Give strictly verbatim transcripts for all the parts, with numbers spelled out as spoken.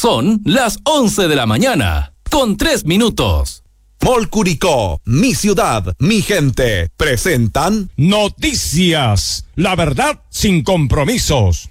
Son las once de la mañana, con tres minutos. Mall Curicó, mi ciudad, mi gente, presentan Noticias, la verdad sin compromisos.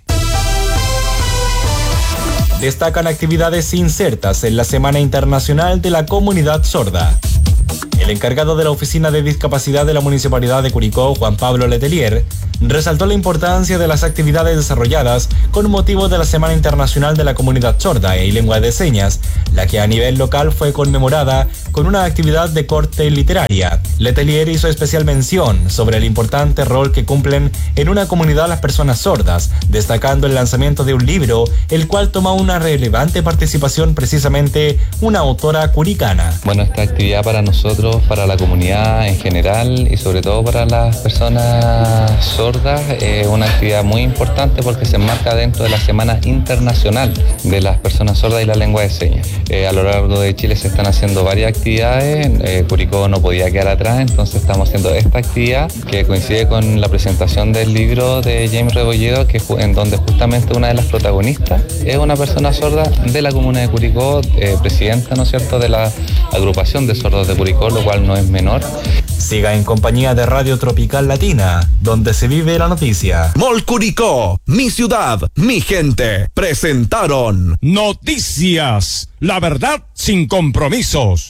Destacan actividades insertas en la Semana Internacional de la Comunidad Sorda. El encargado de la Oficina de Discapacidad de la Municipalidad de Curicó, Juan Pablo Letelier, resaltó la importancia de las actividades desarrolladas con motivo de la Semana Internacional de la Comunidad Sorda y Lengua de Señas, la que a nivel local fue conmemorada con una actividad de corte literaria. Letelier hizo especial mención sobre el importante rol que cumplen en una comunidad las personas sordas, destacando el lanzamiento de un libro, el cual toma una relevante participación precisamente una autora curicana. Bueno, esta actividad para nosotros, para la comunidad en general y sobre todo para las personas sordas, es una actividad muy importante porque se enmarca dentro de la Semana Internacional de las Personas Sordas y la Lengua de Señas. Eh, a lo largo de Chile se están haciendo varias actividades, eh, Curicó no podía quedar atrás, entonces estamos haciendo esta actividad que coincide con la presentación del libro de James Rebolledo, que en donde justamente una de las protagonistas es una persona sorda de la comuna de Curicó, eh, presidenta, ¿no es cierto?, de la agrupación de sordos de Curicó, lo cual no es menor. Siga en compañía de Radio Tropical Latina, donde se vive la noticia. Mall Curicó, mi ciudad, mi gente, presentaron Noticias, la verdad sin compromisos.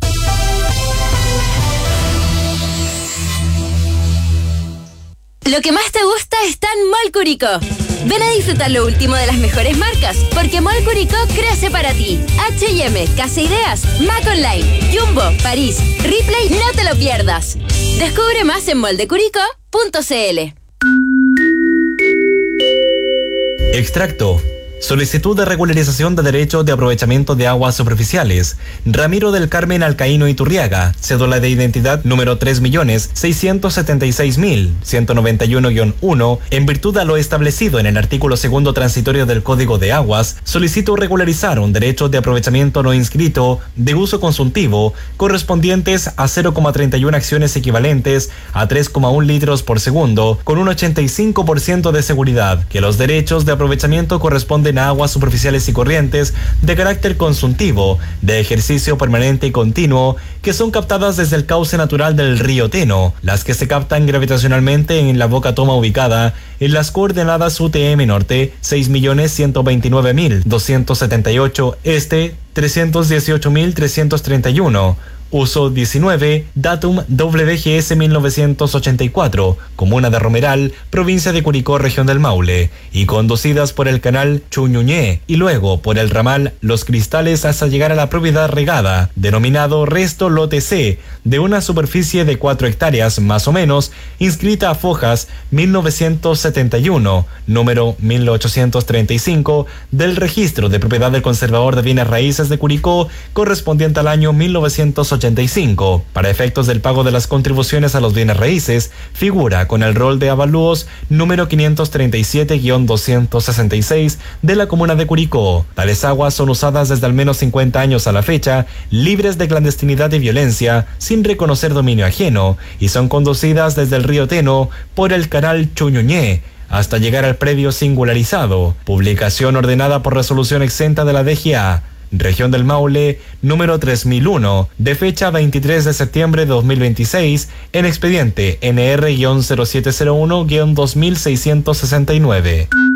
Lo que más te gusta está en Mall Curicó. Ven a disfrutar lo último de las mejores marcas, porque Mall Curicó crece para ti. H y M, Casa Ideas, Mac Online, Jumbo, París, Ripley, no te lo pierdas. Descubre más en moldecuricó punto c l. Extracto. Solicitud de regularización de derechos de aprovechamiento de aguas superficiales. Ramiro del Carmen Alcaíno Iturriaga, cédula de identidad número tres millones seiscientos setenta y seis mil ciento noventa y uno guión uno, en virtud a lo establecido en el artículo segundo transitorio del Código de Aguas, solicito regularizar un derecho de aprovechamiento no inscrito de uso consultivo correspondientes a cero coma treinta y uno acciones equivalentes a tres coma uno litros por segundo, con un ochenta y cinco por ciento de seguridad, que los derechos de aprovechamiento corresponden a aguas superficiales y corrientes de carácter consultivo, de ejercicio permanente y continuo, que son captadas desde el cauce natural del río Teno, las que se captan gravitacionalmente en la boca toma ubicada en las coordenadas U T M Norte seis millones ciento veintinueve mil doscientos setenta y ocho, Este trescientos dieciocho mil trescientos treinta y uno, uso diecinueve, datum W G S mil novecientos ochenta y cuatro, comuna de Romeral, provincia de Curicó, región del Maule, y conducidas por el canal Chuñuñé y luego por el ramal Los Cristales hasta llegar a la propiedad regada, denominado Resto Lote C, de una superficie de cuatro hectáreas más o menos, inscrita a Fojas mil novecientos setenta y uno, número mil ochocientos treinta y cinco, del registro de propiedad del conservador de bienes raíces de Curicó, correspondiente al año mil novecientos ochenta y cinco. Para efectos del pago de las contribuciones a los bienes raíces, figura con el rol de avalúos número quinientos treinta y siete guión doscientos sesenta y seis de la comuna de Curicó. Tales aguas son usadas desde al menos cincuenta años a la fecha, libres de clandestinidad y violencia, sin reconocer dominio ajeno, y son conducidas desde el río Teno por el canal Chuñuñé hasta llegar al predio singularizado. Publicación ordenada por resolución exenta de la D G A. Región del Maule, número tres mil uno, de fecha veintitrés de septiembre de dos mil veintiséis, en expediente N R cero siete cero uno dos mil seiscientos sesenta y nueve.